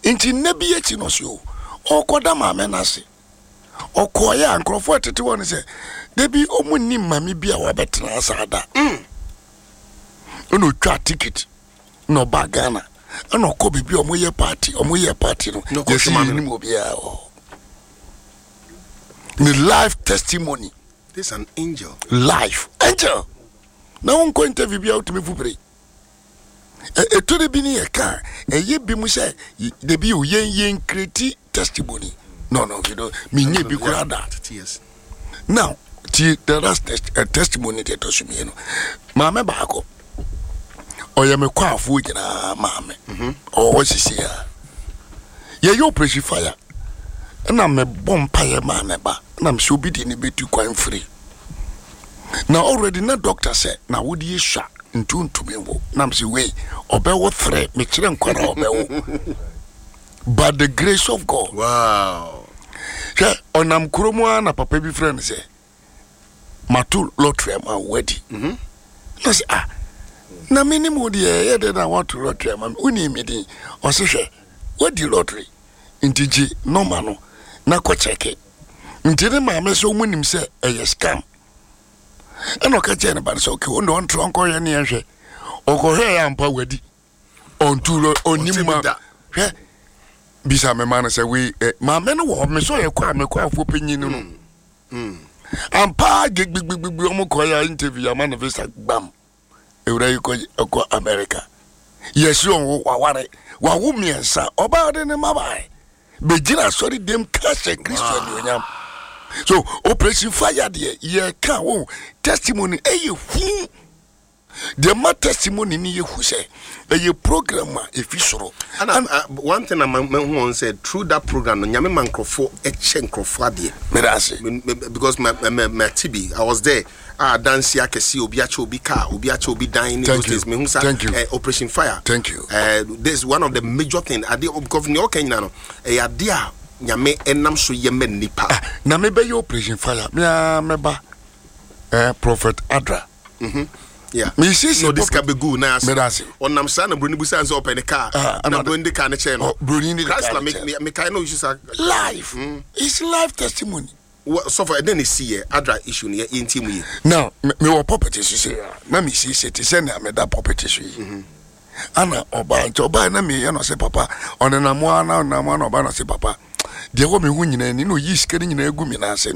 inti nebi echi no so okoda maame na se okoya ankrofo atete won se debi omunni mame bia wa betena asada ono twa ticket no bagana ano ko bibi omoye party no yesi ni mo bia ni live testimony. This an angel. Life angel. Now on going to be out to me for to the bini car, ye be musa, the be yen create testimony. No, you know, me be that. Yes. Now, the last testimony that was me, you know, Mamma Bako. Or you may quaff food in a mamma. Or what's he say? Yeah, you pressure fire. And I'm a bonfire man, and I'm so beating a bit too quite free. Now already na doctor said now would you shot into to me nam say way obewo threat me kire nkwara obewo but the grace of God. Wow. Yeah, onam kuromo na papa bi friend say matu lottery ma wedi. Na say na minimum dey dey na want to lottery ma uni me din o say hwe wedi lottery intiji normal no na ko check ntine ma me so munim say e scam. And okay, anybody so okay. On trunk or any answer. Or go here and power wedi. On two on Nimma. Bisa me man say we my men wo me so ye kwa me kwa fo panyin no. Ampa big omokoya interview man visa bam. Ewra ko America. Yes you waware. Wa wo miensa oba de ne mabai. Bejina sorry dem cash Christian nyam. So Operation Fire there, yeah, can testimony. The ma testimony ni ye who say a program if you show. And one thing I said through that program, Nyame Mankrofo Echenkrofadi. Because my TB, I was there. Dance Yakesi Obiacho Bika, Obiacho Bi dying. Thank you. Operation Fire. Thank you. There's one of the major things. I did Governor Kenya. A idea. Nyame enam so yemen nipa na me be your Operation Fire me meba Prophet Adra yeah me see no this can be good na as onam sa na broni busa nso open the car na broni ka na che no broni Christ me kai no issues life it's life testimony so for then see Adra issue ne intim yi now me wo property so na me see say na me da property so yi ana oba na me no say papa onena mo na oba no say papa de wo me hu nyina ni no yi skeri nyina egu mi na ase